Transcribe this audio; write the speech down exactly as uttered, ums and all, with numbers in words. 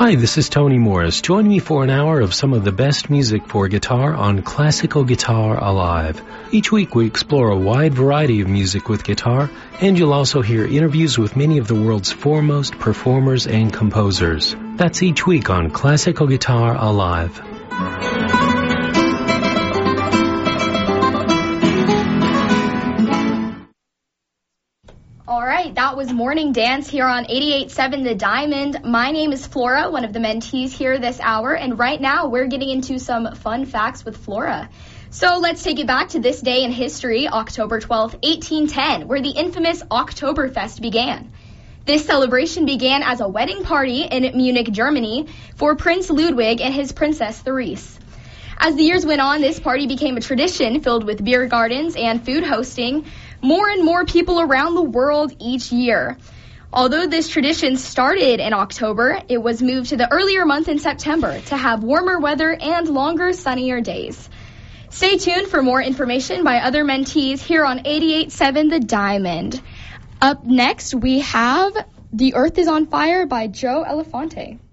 Hi, this is Tony Morris. Join me for an hour of some of the best music for guitar on Classical Guitar Alive. Each week we explore a wide variety of music with guitar, and you'll also hear interviews with many of the world's foremost performers and composers. That's each week on Classical Guitar Alive. All right, that was Morning Dance here on eighty-eight point seven The Diamond. My name is Flora, one of the mentees here this hour, and right now we're getting into some fun facts with Flora. So let's take it back to this day in history, October twelfth, eighteen ten, where the infamous Oktoberfest began. This celebration began as a wedding party in Munich, Germany, for Prince Ludwig and his Princess Therese. As the years went on, this party became a tradition filled with beer gardens and food hosting. More and more people around the world each year. Although this tradition started in October, it was moved to the earlier month in September to have warmer weather and longer, sunnier days. Stay tuned for more information by other mentees here on eighty-eight point seven The Diamond. Up next, we have The Earth is on Fire by Joe Elefante.